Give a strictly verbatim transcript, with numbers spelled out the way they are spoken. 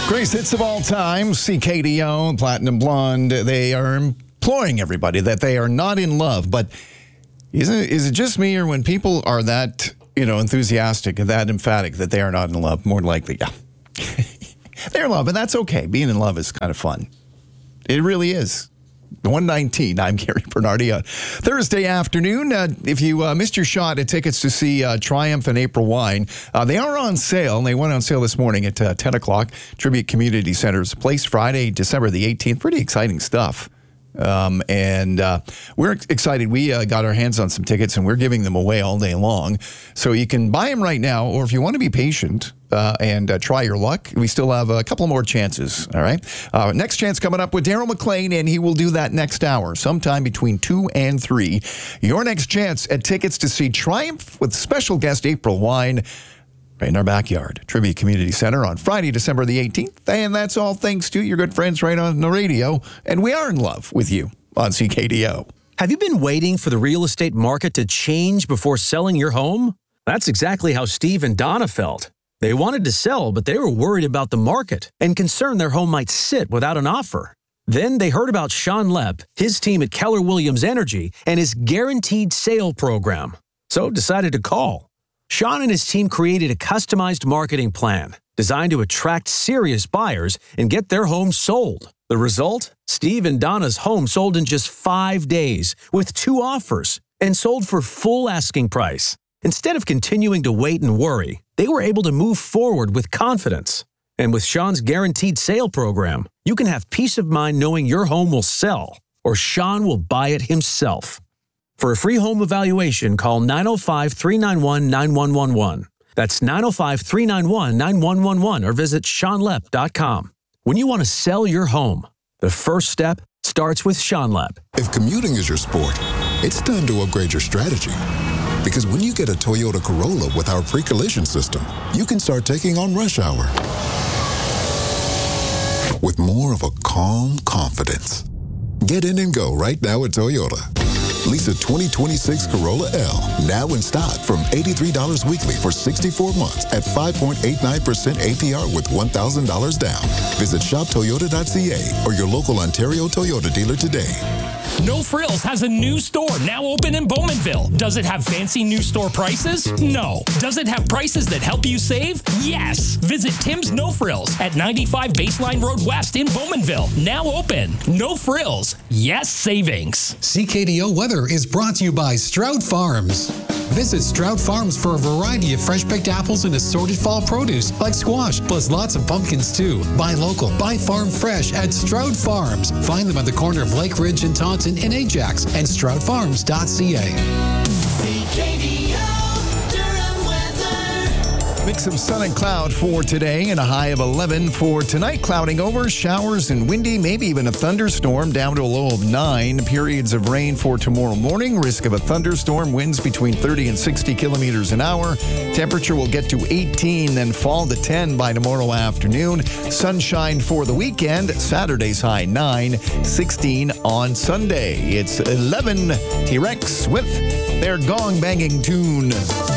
Greatest hits of all time, C K D O, Platinum Blonde. They are imploring everybody that they are not in love. But isn't it, is it just me, or when people are that, you know, enthusiastic and that emphatic that they are not in love, more likely, yeah. They're in love, and that's okay. Being in love is kind of fun. It really is. one nineteen, I'm Gary Bernardi. Uh, Thursday afternoon, uh, if you uh, missed your shot at tickets to see uh, Triumph and April Wine, uh, they are on sale, and they went on sale this morning at uh, ten o'clock. Tribute Community Center's place, Friday, December the eighteenth. Pretty exciting stuff. Um, and uh, we're excited. We uh, got our hands on some tickets, and we're giving them away all day long. So you can buy them right now, or if you want to be patient uh, and uh, try your luck, we still have a couple more chances, all right? Uh, next chance coming up with Daryl McLean, and he will do that next hour, sometime between two and three. Your next chance at tickets to see Triumph with special guest April Wine right in our backyard. Tribute Community Center on Friday, December the eighteenth. And that's all thanks to your good friends right on the radio. And we are in love with you on C K D O. Have you been waiting for the real estate market to change before selling your home? That's exactly how Steve and Donna felt. They wanted to sell, but they were worried about the market and concerned their home might sit without an offer. Then they heard about Sean Lepp, his team at Keller Williams Energy, and his guaranteed sale program. So decided to call. Sean and his team created a customized marketing plan designed to attract serious buyers and get their home sold. The result? Steve and Donna's home sold in just five days with two offers and sold for full asking price. Instead of continuing to wait and worry, they were able to move forward with confidence. And with Sean's guaranteed sale program, you can have peace of mind knowing your home will sell, or Sean will buy it himself. For a free home evaluation, call nine oh five, three nine one, nine one one one. That's nine oh five, three nine one, nine one one one, or visit sean lepp dot com. When you want to sell your home, the first step starts with Sean Lepp. If commuting is your sport, it's time to upgrade your strategy. Because when you get a Toyota Corolla with our pre-collision system, you can start taking on rush hour with more of a calm confidence. Get in and go right now at Toyota. Lease a twenty twenty-six Corolla L, now in stock from eighty-three dollars weekly for sixty-four months at five point eight nine percent A P R with one thousand dollars down. Visit shop toyota dot c a or your local Ontario Toyota dealer today. No Frills has a new store now open in Bowmanville. Does it have fancy new store prices? No. Does it have prices that help you save? Yes. Visit Tim's No Frills at ninety-five Baseline Road West in Bowmanville. Now open. No Frills. Yes savings. C K D O weather is brought to you by Stroud Farms. Visit Stroud Farms for a variety of fresh-picked apples and assorted fall produce like squash, plus lots of pumpkins too. Buy local, buy farm fresh at Stroud Farms. Find them at the corner of Lake Ridge and Taunton in Ajax and stroud farms dot c a. C K D O Durham weather. Mix of sun and cloud for today and a high of eleven. For tonight, clouding over, showers and windy, maybe even a thunderstorm down to a low of nine. Periods of rain for tomorrow morning. Risk of a thunderstorm, winds between thirty and sixty kilometers an hour. Temperature will get to eighteen, then fall to ten by tomorrow afternoon. Sunshine for the weekend. Saturday's high nine, sixteen on Sunday. It's eleven. T-Rex with their gong banging tune.